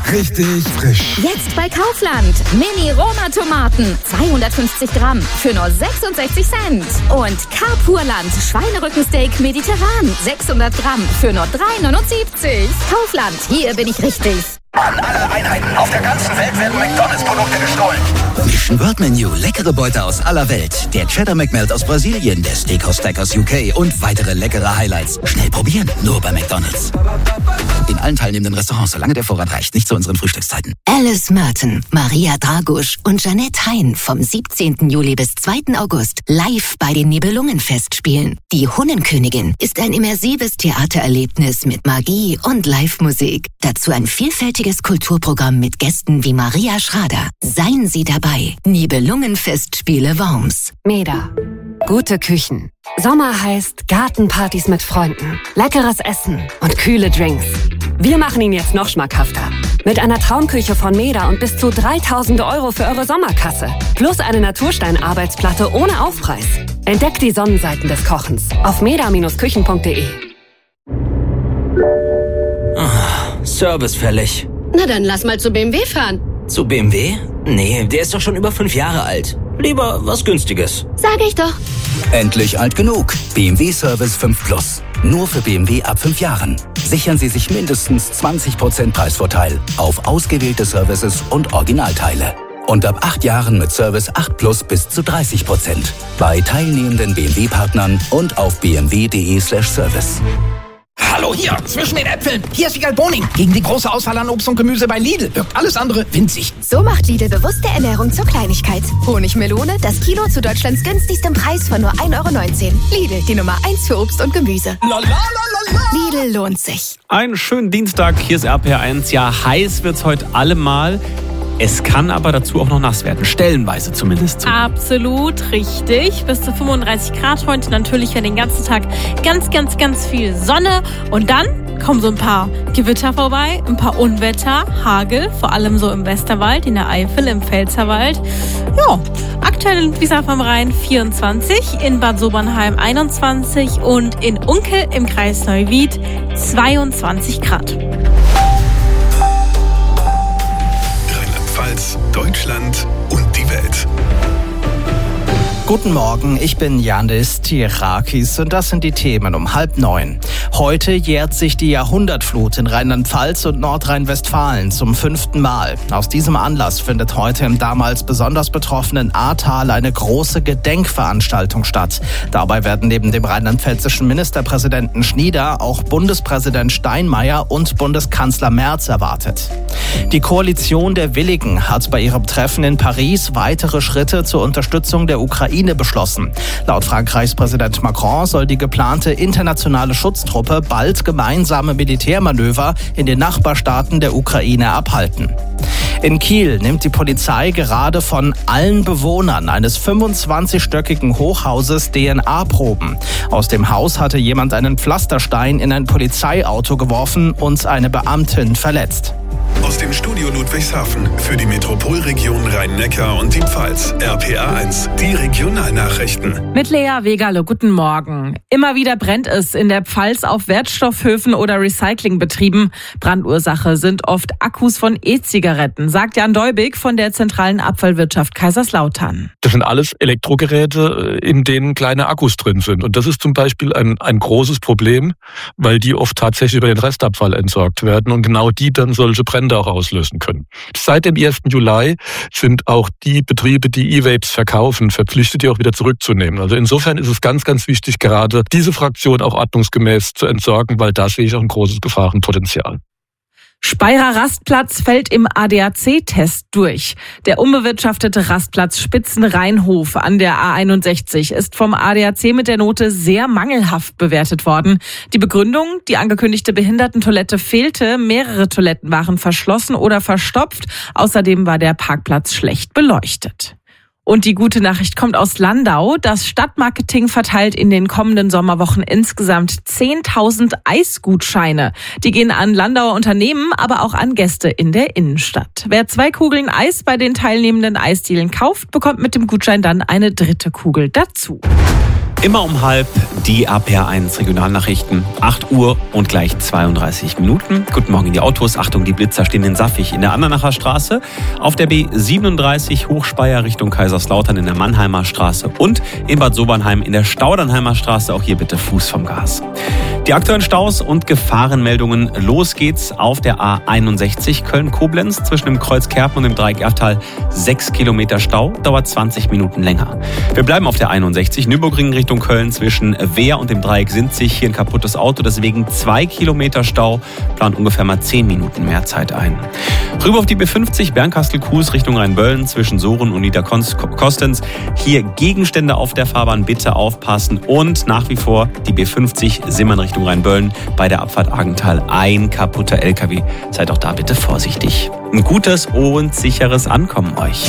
richtig frisch. Jetzt bei Kaufland. Mini-Roma-Tomaten. 250 Gramm für nur 66 Cent. Und Carpurland Schweinerückensteak mediterran. 600 Gramm für nur 3,79. Kaufland, hier bin ich richtig. An alle Einheiten auf der ganzen Welt werden McDonalds-Produkte gestohlen. Mission World Menu, leckere Beute aus aller Welt. Der Cheddar McMelt aus Brasilien, der Steakhouse Stack aus UK und weitere leckere Highlights. Schnell probieren, nur bei McDonalds. In allen teilnehmenden Restaurants, solange der Vorrat reicht, nicht zu unseren Frühstückszeiten. Alice Merton, Maria Dragusch und Jeanette Hein vom 17. Juli bis 2. August live bei den Nibelungenfestspielen. Die Hunnenkönigin ist ein immersives Theatererlebnis mit Magie und Live-Musik. Dazu ein vielfältiges Kulturprogramm mit Gästen wie Maria Schrader. Seien Sie dabei. Nibelungenfestspiele Worms. Meda. Gute Küchen. Sommer heißt Gartenpartys mit Freunden, leckeres Essen und kühle Drinks. Wir machen ihn jetzt noch schmackhafter. Mit einer Traumküche von Meda und bis zu 3.000 € für eure Sommerkasse. Plus eine Naturstein-Arbeitsplatte ohne Aufpreis. Entdeckt die Sonnenseiten des Kochens auf meda-küchen.de. Service fällig. Na dann lass mal zu BMW fahren. Zu BMW? Nee, der ist doch schon über 5 Jahre alt. Lieber was Günstiges. Sag ich doch. Endlich alt genug. BMW Service 5 Plus. Nur für BMW ab 5 Jahren. Sichern Sie sich mindestens 20% Preisvorteil auf ausgewählte Services und Originalteile. Und ab 8 Jahren mit Service 8 Plus bis zu 30%. Bei teilnehmenden BMW-Partnern und auf bmw.de/service. Hallo hier, zwischen den Äpfeln. Hier ist Wiegald Boning. Gegen die große Auswahl an Obst und Gemüse bei Lidl wirkt alles andere winzig. So macht Lidl bewusste Ernährung zur Kleinigkeit. Honigmelone, das Kilo zu Deutschlands günstigstem Preis von nur 1,19 €. Lidl, die Nummer 1 für Obst und Gemüse. Lidl lohnt sich. Einen schönen Dienstag, hier ist RPR1. Ja, heiß wird's heute allemal. Es kann aber dazu auch noch nass werden, stellenweise zumindest. Absolut richtig. Bis zu 35 Grad heute. Natürlich für den ganzen Tag ganz viel Sonne. Und dann kommen so ein paar Gewitter vorbei, ein paar Unwetter, Hagel, vor allem so im Westerwald, in der Eifel, im Pfälzerwald. Ja, aktuell in Wiesbaden am Rhein 24, in Bad Sobernheim 21 und in Unkel im Kreis Neuwied 22 Grad. Deutschland und die Welt. Guten Morgen, ich bin Janis Tirakis und das sind die Themen um 8:30. Heute jährt sich die Jahrhundertflut in Rheinland-Pfalz und Nordrhein-Westfalen zum 5. Mal. Aus diesem Anlass findet heute im damals besonders betroffenen Ahrtal eine große Gedenkveranstaltung statt. Dabei werden neben dem rheinland-pfälzischen Ministerpräsidenten Schnieder auch Bundespräsident Steinmeier und Bundeskanzler Merz erwartet. Die Koalition der Willigen hat bei ihrem Treffen in Paris weitere Schritte zur Unterstützung der Ukraine beschlossen. Laut Frankreichs Präsident Macron soll die geplante internationale Schutztruppe bald gemeinsame Militärmanöver in den Nachbarstaaten der Ukraine abhalten. In Kiel nimmt die Polizei gerade von allen Bewohnern eines 25-stöckigen Hochhauses DNA-Proben. Aus dem Haus hatte jemand einen Pflasterstein in ein Polizeiauto geworfen und eine Beamtin verletzt. Aus dem Studio Ludwigshafen für die Metropolregion Rhein-Neckar und die Pfalz. RPA1, die Regionalnachrichten. Mit Lea Wegale, guten Morgen. Immer wieder brennt es in der Pfalz auf Wertstoffhöfen oder Recyclingbetrieben. Brandursache sind oft Akkus von E-Zigaretten, sagt Jan Deubig von der zentralen Abfallwirtschaft Kaiserslautern. Das sind alles Elektrogeräte, in denen kleine Akkus drin sind. Und das ist zum Beispiel ein großes Problem, weil die oft tatsächlich über den Restabfall entsorgt werden und genau die dann solche Brände auch auslösen können. Seit dem 1. Juli sind auch die Betriebe, die E-Vapes verkaufen, verpflichtet, die auch wieder zurückzunehmen. Also insofern ist es ganz wichtig, gerade diese Fraktion auch ordnungsgemäß zu entsorgen, weil da sehe ich auch ein großes Gefahrenpotenzial. Speyerer Rastplatz fällt im ADAC-Test durch. Der unbewirtschaftete Rastplatz Spitzenrheinhof an der A61 ist vom ADAC mit der Note sehr mangelhaft bewertet worden. Die Begründung, die angekündigte Behindertentoilette fehlte, mehrere Toiletten waren verschlossen oder verstopft. Außerdem war der Parkplatz schlecht beleuchtet. Und die gute Nachricht kommt aus Landau. Das Stadtmarketing verteilt in den kommenden Sommerwochen insgesamt 10.000 Eisgutscheine. Die gehen an Landauer Unternehmen, aber auch an Gäste in der Innenstadt. Wer 2 Kugeln Eis bei den teilnehmenden Eisdielen kauft, bekommt mit dem Gutschein dann eine 3. Kugel dazu. Immer um halb die RPR1 Regionalnachrichten. 8 Uhr und gleich 32 Minuten. Guten Morgen in die Autos. Achtung, die Blitzer stehen in Saffig in der Andernacher Straße, auf der B37 Hochspeyer Richtung Kaiserslautern in der Mannheimer Straße und in Bad Sobernheim in der Staudernheimer Straße. Auch hier bitte Fuß vom Gas. Die aktuellen Staus und Gefahrenmeldungen. Los geht's auf der A61 Köln-Koblenz zwischen dem Kreuz Kerpen und dem Dreieck Erftal. 6 Kilometer Stau, dauert 20 Minuten länger. Wir bleiben auf der 61 Nürburgring Richtung Köln zwischen Wehr und dem Dreieck Sinzig. Hier ein kaputtes Auto, deswegen 2 Kilometer Stau, plant ungefähr mal 10 Minuten mehr Zeit ein. Rüber auf die B50 Bernkastel-Kues Richtung Rheinböllen zwischen Soren und Niederkostenz. Hier Gegenstände auf der Fahrbahn, bitte aufpassen. Und nach wie vor die B50 Simmern Richtung Rheinböllen bei der Abfahrt Argental. Ein kaputter LKW. Seid auch da bitte vorsichtig. Ein gutes und sicheres Ankommen euch.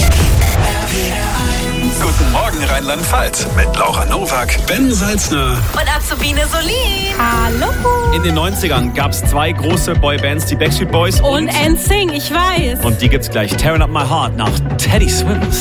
Guten Morgen Rheinland-Pfalz mit Laura Nowak, Ben Salzner und Azubine Solin. Hallo. In den 90ern gab es 2 große Boybands, die Backstreet Boys und NSYNC, ich weiß. Und die gibt's gleich. Tearing Up My Heart nach Teddy Swims.